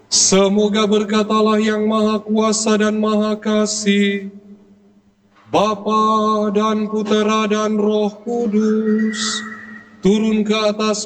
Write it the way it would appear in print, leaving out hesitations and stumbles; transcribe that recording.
Semoga berkat Allah yang Maha Kuasa dan Maha Kasih, Bapa dan Putera dan Roh Kudus, turun ke atas